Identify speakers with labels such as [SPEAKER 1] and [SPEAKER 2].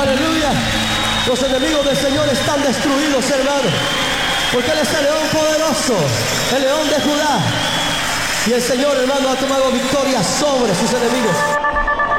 [SPEAKER 1] Aleluya. Los enemigos del Señor están destruidos, hermano. Porque Él es el león poderoso, el león de Judá. Y el Señor, hermano, ha tomado victoria sobre sus enemigos.